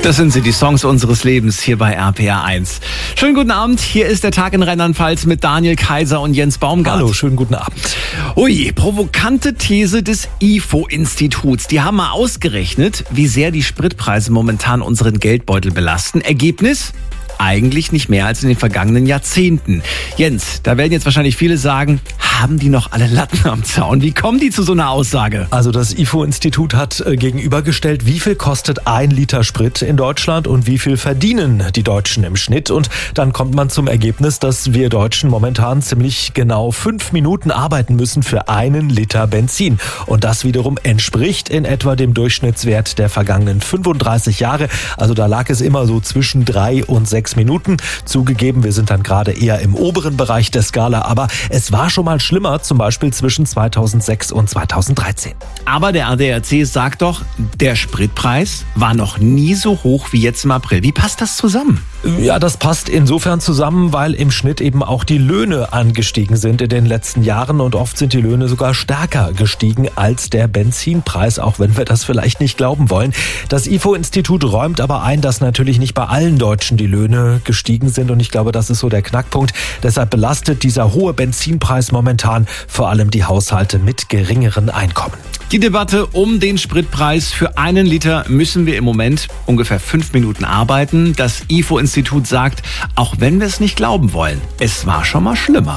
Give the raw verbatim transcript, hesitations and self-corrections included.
Das sind sie, die Songs unseres Lebens hier bei R P R eins. Schönen guten Abend, hier ist der Tag in Rheinland-Pfalz mit Daniel Kaiser und Jens Baumgart. Hallo, schönen guten Abend. Ui, provokante These des I F O-Instituts. Die haben mal ausgerechnet, wie sehr die Spritpreise momentan unseren Geldbeutel belasten. Ergebnis? Eigentlich nicht mehr als in den vergangenen Jahrzehnten. Jens, da werden jetzt wahrscheinlich viele sagen, haben die noch alle Latten am Zaun? Wie kommen die zu so einer Aussage? Also das I F O-Institut hat äh, gegenübergestellt, wie viel kostet ein Liter Sprit in Deutschland und wie viel verdienen die Deutschen im Schnitt. Und dann kommt man zum Ergebnis, dass wir Deutschen momentan ziemlich genau fünf Minuten arbeiten müssen für einen Liter Benzin. Und das wiederum entspricht in etwa dem Durchschnittswert der vergangenen fünfunddreißig Jahre. Also da lag es immer so zwischen drei und sechs Minuten. Zugegeben, wir sind dann gerade eher im oberen Bereich der Skala, aber es war schon mal schlimmer, zum Beispiel zwischen zweitausendsechs und zweitausenddreizehn. Aber der A D A C sagt doch, der Spritpreis war noch nie so hoch wie jetzt im April. Wie passt das zusammen? Ja, das passt insofern zusammen, weil im Schnitt eben auch die Löhne angestiegen sind in den letzten Jahren und oft sind die Löhne sogar stärker gestiegen als der Benzinpreis, auch wenn wir das vielleicht nicht glauben wollen. Das I F O-Institut räumt aber ein, dass natürlich nicht bei allen Deutschen die Löhne gestiegen sind und ich glaube, das ist so der Knackpunkt. Deshalb belastet dieser hohe Benzinpreis momentan vor allem die Haushalte mit geringeren Einkommen. Die Debatte um den Spritpreis für einen Liter müssen wir im Moment ungefähr fünf Minuten arbeiten. Das I F O-Institut sagt, auch wenn wir es nicht glauben wollen, es war schon mal schlimmer.